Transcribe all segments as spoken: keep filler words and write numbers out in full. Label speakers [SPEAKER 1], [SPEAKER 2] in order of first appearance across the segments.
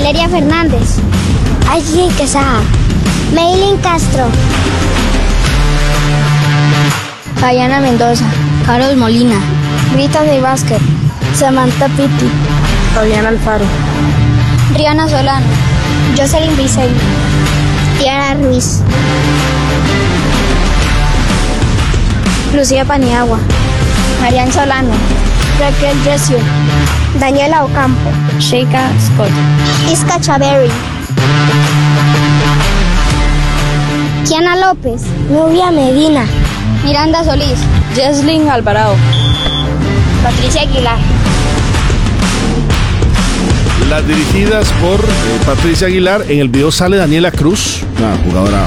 [SPEAKER 1] Valeria Fernández. Ashley Quesada. Maylin Castro. Diana Mendoza. Carol Molina. Rita de Vázquez. Samantha Pitti.
[SPEAKER 2] Fabián Alfaro.
[SPEAKER 1] Rihanna Solano. Jocelyn Briseño. Tiara Ruiz. Lucía Paniagua. Marian Solano. Raquel Recio. Daniela Ocampo. Sheika Scott. Isca Chaverri. Kiana López. Nubia Medina. Miranda Solís.
[SPEAKER 2] Jesslyn Alvarado.
[SPEAKER 1] Patricia Aguilar.
[SPEAKER 3] Las dirigidas por eh, Patricia Aguilar. En el video sale Daniela Cruz, una jugadora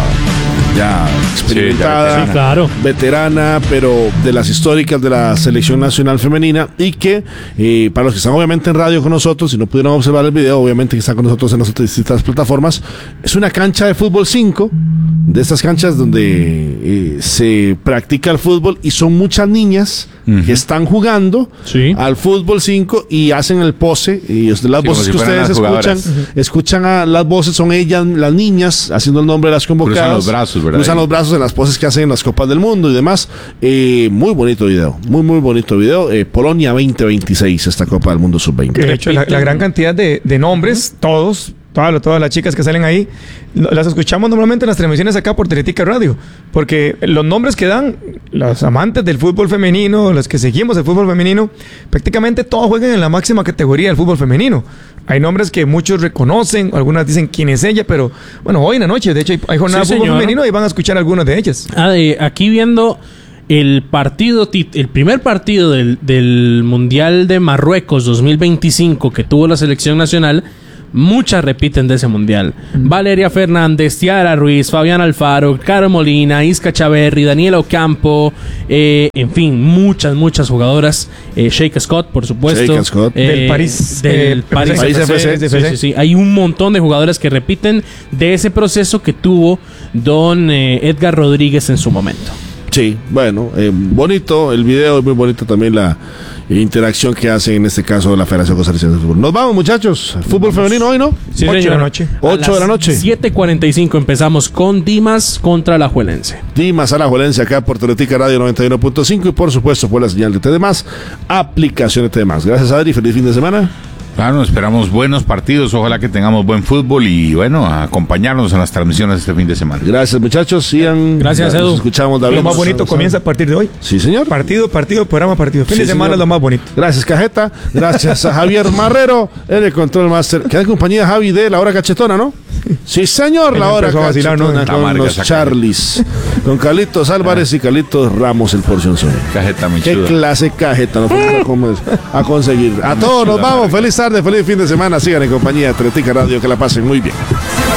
[SPEAKER 3] ya experimentada,
[SPEAKER 4] sí, ya, sí, claro.
[SPEAKER 3] veterana, pero de las históricas de la selección nacional femenina, y que eh, para los que están obviamente en radio con nosotros, si no pudieron observar el video, obviamente que están con nosotros en las distintas plataformas, es una cancha de fútbol cinco, de estas canchas donde eh, se practica el fútbol, y son muchas niñas uh-huh. que están jugando
[SPEAKER 4] sí.
[SPEAKER 3] al fútbol cinco y hacen el pose, y las sí, voces si que ustedes escuchan, uh-huh. escuchan a las voces, son ellas, las niñas, haciendo el nombre de las convocadas.
[SPEAKER 5] Cruzan los brazos, ¿verdad?
[SPEAKER 3] Cruzan los brazos en las poses que hacen en las Copas del Mundo y demás. Eh, muy bonito video, muy muy bonito video. Eh, Polonia veinte veintiséis, esta Copa del Mundo sub veinte.
[SPEAKER 6] De hecho, la, la gran cantidad de, de nombres, todos, todas, todas las chicas que salen ahí, las escuchamos normalmente en las transmisiones acá por Teletica Radio, porque los nombres que dan los amantes del fútbol femenino, los que seguimos el fútbol femenino, prácticamente todos juegan en la máxima categoría del fútbol femenino. Hay nombres que muchos reconocen, algunas dicen quién es ella, pero bueno, hoy en la noche, de hecho, hay, hay jornada sí, de fútbol femenino y van a escuchar algunas de ellas.
[SPEAKER 4] Ah, de, aquí viendo el partido, el primer partido del, del Mundial de Marruecos dos mil veinticinco que tuvo la selección nacional, muchas repiten de ese mundial. Mm. Valeria Fernández, Tiara Ruiz, Fabián Alfaro, Carol Molina, Isca Chaverri, Daniela Ocampo, eh, en fin, muchas, muchas jugadoras. Eh, Sheika Scott, por supuesto.
[SPEAKER 3] Sheika Scott.
[SPEAKER 4] Eh,
[SPEAKER 6] del París.
[SPEAKER 4] Del
[SPEAKER 6] eh,
[SPEAKER 4] París,
[SPEAKER 6] París
[SPEAKER 4] F C.
[SPEAKER 6] F C.
[SPEAKER 4] Sí, sí, sí. Hay un montón de jugadoras que repiten de ese proceso que tuvo don eh, Edgar Rodríguez en su momento.
[SPEAKER 3] Sí, bueno, eh, bonito el video, muy bonito también la interacción que hacen en este caso la Federación Costarricense de Fútbol. Nos vamos, muchachos. Fútbol femenino hoy, ¿no?
[SPEAKER 4] Sí,
[SPEAKER 6] ocho
[SPEAKER 4] señor.
[SPEAKER 6] de la noche.
[SPEAKER 3] ocho de la noche.
[SPEAKER 4] siete cuarenta y cinco empezamos con Dimas contra Alajuelense.
[SPEAKER 3] Dimas Alajuelense acá por Teletica Radio noventa y uno punto cinco y por supuesto por la señal de T D más, aplicación de T D más. Gracias, Adri. Feliz fin de semana.
[SPEAKER 5] Claro, esperamos buenos partidos, ojalá que tengamos buen fútbol y bueno, acompañarnos en las transmisiones este fin de semana.
[SPEAKER 3] Gracias, muchachos, sigan.
[SPEAKER 4] Gracias, Edu.
[SPEAKER 3] Nos escuchamos, David.
[SPEAKER 6] Lo más bonito comienza a partir de hoy.
[SPEAKER 3] Sí, señor.
[SPEAKER 6] Partido, partido, programa, partido. Fin
[SPEAKER 3] Sí,
[SPEAKER 6] de semana
[SPEAKER 3] señor.
[SPEAKER 6] es lo más bonito.
[SPEAKER 3] Gracias, Cajeta. Gracias a Javier Marrero en el Control Master. Queda en compañía Javi de La Hora Cachetona, ¿no? Sí, señor, La Hora
[SPEAKER 6] empezó a vacilar, ¿no?
[SPEAKER 3] Cachetona
[SPEAKER 5] La
[SPEAKER 3] con
[SPEAKER 5] marca
[SPEAKER 3] los
[SPEAKER 5] saca.
[SPEAKER 3] Charlies. Con Carlitos Álvarez y Carlitos Ramos, el porcionzón.
[SPEAKER 5] Cajeta muy
[SPEAKER 3] Qué
[SPEAKER 5] chuda.
[SPEAKER 3] clase cajeta nos fuimos a comer- a conseguir. A todos nos vamos. Feliz tarde, feliz fin de semana. Sigan en compañía de Atletica Radio. Que la pasen muy bien.